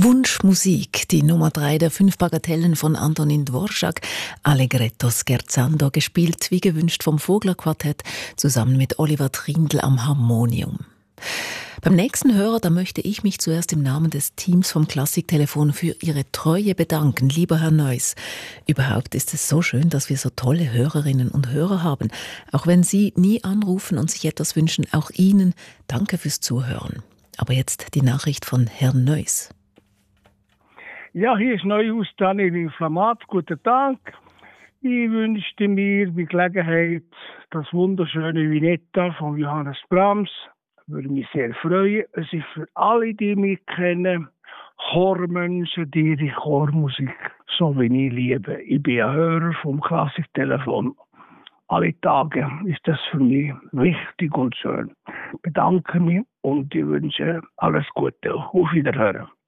Wunschmusik, die Nummer 3 der 5 Bagatellen von Antonin Dvorak, Allegretto scherzando, gespielt wie gewünscht vom Vogler-Quartett zusammen mit Oliver Trindl am Harmonium. Beim nächsten Hörer, da möchte ich mich zuerst im Namen des Teams vom Klassiktelefon für Ihre Treue bedanken, lieber Herr Neuss. Überhaupt ist es so schön, dass wir so tolle Hörerinnen und Hörer haben. Auch wenn Sie nie anrufen und sich etwas wünschen, auch Ihnen danke fürs Zuhören. Aber jetzt die Nachricht von Herrn Neuss. Ja, hier ist Neuhaus Daniel Inflammat. Guten Tag. Ich wünschte mir bei Gelegenheit das wunderschöne Vinetta von Johannes Brahms. Würde mich sehr freuen. Es ist für alle, die mich kennen, Chormenschen, die die Chormusik so wie ich liebe. Ich bin ein Hörer vom Klassiktelefon. Alle Tage ist das für mich wichtig und schön. Ich bedanke mich und ich wünsche alles Gute. Auf Wiederhören.